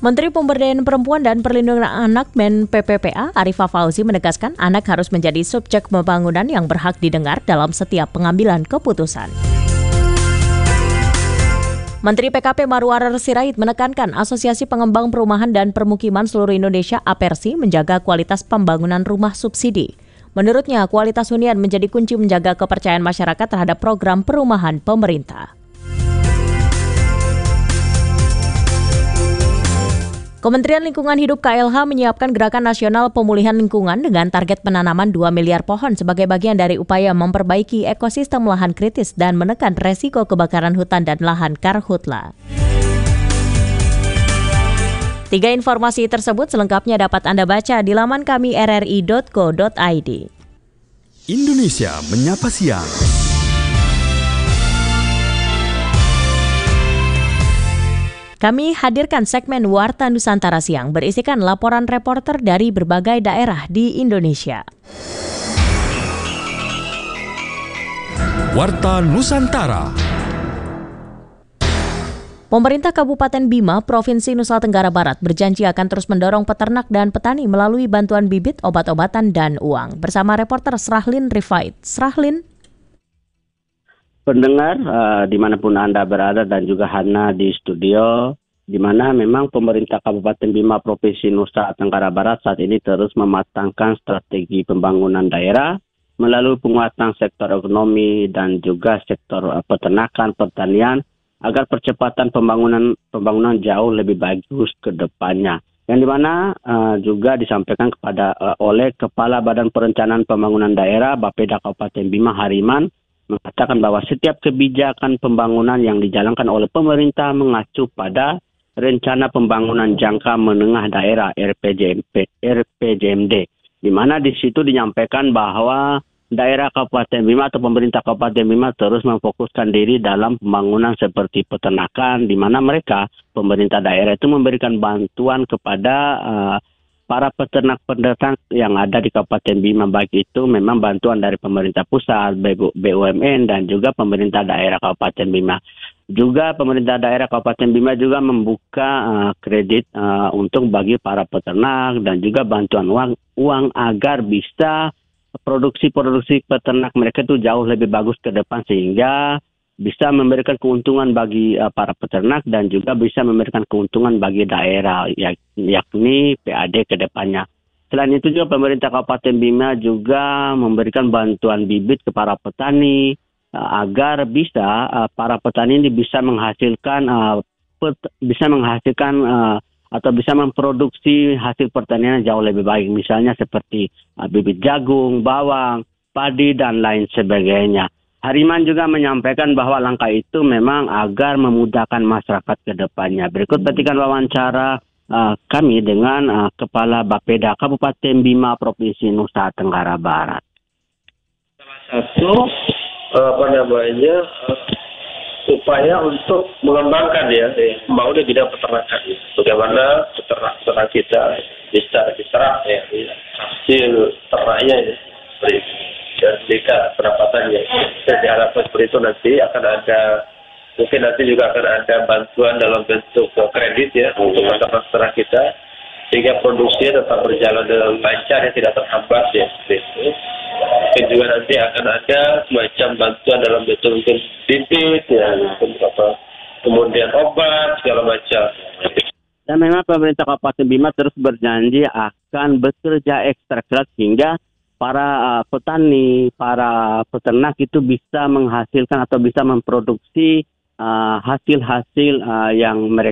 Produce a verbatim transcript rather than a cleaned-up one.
Menteri Pemberdayaan Perempuan dan Perlindungan Anak Men P P P A Arifah Fauzi menegaskan anak harus menjadi subjek pembangunan yang berhak didengar dalam setiap pengambilan keputusan. Menteri P K P Marwarar Sirait menekankan Asosiasi Pengembang Perumahan dan Permukiman Seluruh Indonesia (APERSI) menjaga kualitas pembangunan rumah subsidi. Menurutnya, kualitas hunian menjadi kunci menjaga kepercayaan masyarakat terhadap program perumahan pemerintah. Kementerian Lingkungan Hidup K L H menyiapkan Gerakan Nasional Pemulihan Lingkungan dengan target penanaman dua miliar pohon sebagai bagian dari upaya memperbaiki ekosistem lahan kritis dan menekan resiko kebakaran hutan dan lahan karhutla. Tiga informasi tersebut selengkapnya dapat Anda baca di laman kami r r i dot co dot i d. Indonesia Menyapa Siang. Kami hadirkan segmen Warta Nusantara Siang berisikan laporan reporter dari berbagai daerah di Indonesia. Warta Nusantara. Pemerintah Kabupaten Bima, Provinsi Nusa Tenggara Barat berjanji akan terus mendorong peternak dan petani melalui bantuan bibit, obat-obatan, dan uang. Bersama reporter Srahlin Rifait. Srahlin. Pendengar uh, dimanapun Anda berada dan juga Hana di studio, di mana memang pemerintah Kabupaten Bima Provinsi Nusa Tenggara Barat saat ini terus mematangkan strategi pembangunan daerah melalui penguatan sektor ekonomi dan juga sektor uh, peternakan, pertanian agar percepatan pembangunan pembangunan jauh lebih bagus ke depannya. Yang dimana uh, juga disampaikan kepada uh, oleh Kepala Badan Perencanaan Pembangunan Daerah Bapeda Kabupaten Bima Hariman, mengatakan bahwa setiap kebijakan pembangunan yang dijalankan oleh pemerintah mengacu pada rencana pembangunan jangka menengah daerah R P J M P, R P J M D, di mana di situ dinyampaikan bahwa daerah Kabupaten Bima atau pemerintah Kabupaten Bima terus memfokuskan diri dalam pembangunan seperti peternakan, di mana mereka pemerintah daerah itu memberikan bantuan kepada uh, para peternak-peternak yang ada di Kabupaten Bima, baik itu memang bantuan dari pemerintah pusat, B U M N, dan juga pemerintah daerah Kabupaten Bima. Juga pemerintah daerah Kabupaten Bima juga membuka uh, kredit uh, untuk bagi para peternak dan juga bantuan uang, uang agar bisa produksi-produksi peternak mereka itu jauh lebih bagus ke depan sehingga bisa memberikan keuntungan bagi uh, para peternak dan juga bisa memberikan keuntungan bagi daerah, yak, yakni P A D ke depannya. Selain itu juga pemerintah Kabupaten Bima juga memberikan bantuan bibit ke para petani uh, agar bisa uh, para petani ini bisa menghasilkan uh, pet, bisa menghasilkan uh, atau bisa memproduksi hasil pertanian jauh lebih baik. Misalnya seperti uh, bibit jagung, bawang, padi, dan lain sebagainya. Hariman juga menyampaikan bahwa langkah itu memang agar memudahkan masyarakat ke depannya. Berikut petikan wawancara uh, kami dengan uh, Kepala Bapeda Kabupaten Bima Provinsi Nusa Tenggara Barat. Salah satu uh, apa namanya uh, upaya untuk mengembangkan ya pembangunan bidang peternakan. Bagaimana peternak-peternak kita bisa diserap ya hasil ternaknya ya. Dan jika pendapatannya saya diharapkan seperti itu nanti akan ada mungkin nanti juga akan ada bantuan dalam bentuk kredit ya untuk peternak-peternak kita sehingga produksinya tetap berjalan dengan lancar ya tidak terhambat ya seperti itu. Mungkin juga nanti akan ada semacam bantuan dalam bentuk mungkin bibit ya apa kemudian obat segala macam. Dan memang pemerintah Kabupaten Bima terus berjanji akan bekerja ekstra keras hingga para uh, petani, para peternak itu bisa menghasilkan atau bisa memproduksi uh, hasil-hasil uh, yang mereka